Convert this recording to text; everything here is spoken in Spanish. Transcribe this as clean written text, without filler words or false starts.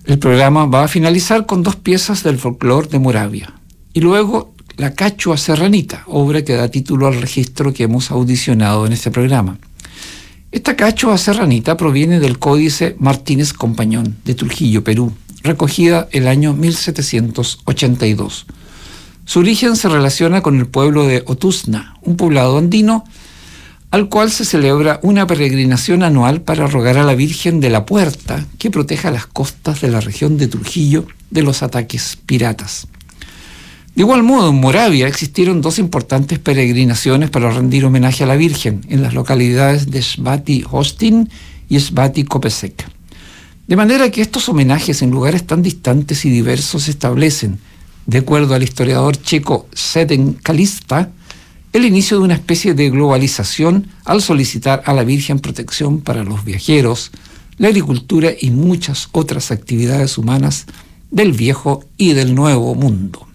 El programa va a finalizar con 2 piezas del folclore de Moravia y luego la Cachua Serranita, obra que da título al registro que hemos audicionado en este programa. Esta Cachua Serranita proviene del Códice Martínez Compañón de Trujillo, Perú, recogida el año 1782. Su origen se relaciona con el pueblo de Otuzna, un poblado andino al cual se celebra una peregrinación anual para rogar a la Virgen de la Puerta que proteja las costas de la región de Trujillo de los ataques piratas. De igual modo, en Moravia existieron 2 importantes peregrinaciones para rendir homenaje a la Virgen en las localidades de Sveti Hostin y Sveti Kopeček. De manera que estos homenajes en lugares tan distantes y diversos establecen, de acuerdo al historiador checo Zdeněk Kalista, el inicio de una especie de globalización al solicitar a la Virgen protección para los viajeros, la agricultura y muchas otras actividades humanas del viejo y del nuevo mundo.